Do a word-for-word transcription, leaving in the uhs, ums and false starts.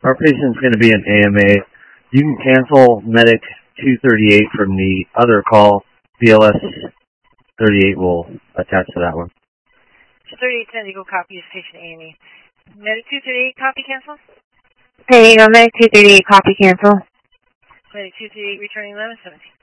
Our patient's going to be an A M A. You can cancel Medic two thirty-eight from the other call. B L S thirty-eight will attach to that one. thirty-eight ten, Eagle copy is patient A M E. Medic two thirty-eight, copy cancel? Hey, Eagle, Medic two thirty-eight, copy cancel. Medic two thirty-eight, returning eleven seventeen.